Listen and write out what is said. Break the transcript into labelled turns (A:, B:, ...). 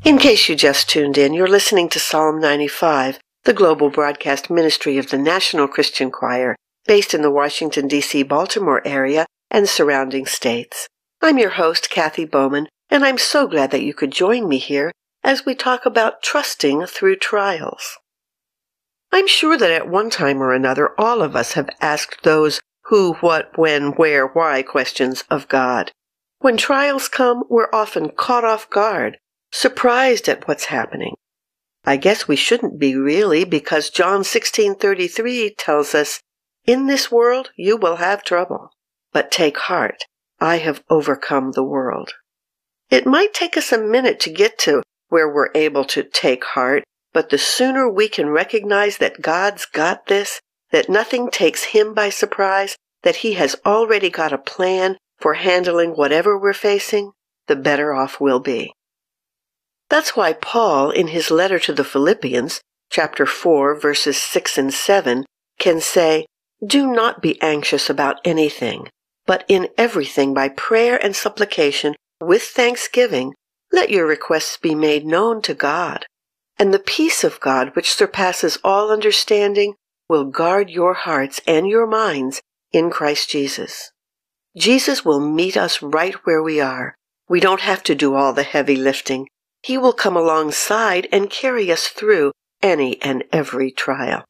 A: In case you just tuned in, you're listening to Psalm 95, the global broadcast ministry of the National Christian Choir, based in the Washington, D.C., Baltimore area and surrounding states. I'm your host, Kathy Bowman, and I'm so glad that you could join me here as we talk about trusting through trials. I'm sure that at one time or another, all of us have asked those who, what, when, where, why questions of God. When trials come, we're often caught off guard, surprised at what's happening. I guess we shouldn't be really, because John 16:33 tells us, "In this world you will have trouble, but take heart, I have overcome the world." It might take us a minute to get to where we're able to take heart, but the sooner we can recognize that God's got this, that nothing takes Him by surprise, that He has already got a plan for handling whatever we're facing, the better off we'll be. That's why Paul, in his letter to the Philippians, chapter 4, verses 6 and 7, can say, "Do not be anxious about anything, but in everything by prayer and supplication, with thanksgiving, let your requests be made known to God. And the peace of God, which surpasses all understanding, will guard your hearts and your minds in Christ Jesus." Jesus will meet us right where we are. We don't have to do all the heavy lifting. He will come alongside and carry us through any and every trial.